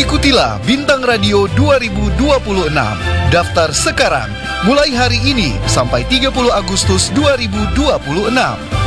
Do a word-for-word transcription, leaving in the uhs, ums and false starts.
Ikutilah Bintang Radio dua ribu dua puluh enam. Daftar sekarang, mulai hari ini sampai tiga puluh Agustus dua ribu dua puluh enam.